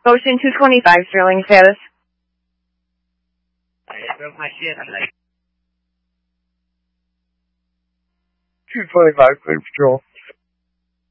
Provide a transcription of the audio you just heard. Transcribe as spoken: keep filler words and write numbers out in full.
Ocean two twenty-five, Sterling status. I broke my shit. I'm like... two twenty-five, Clear Patrol.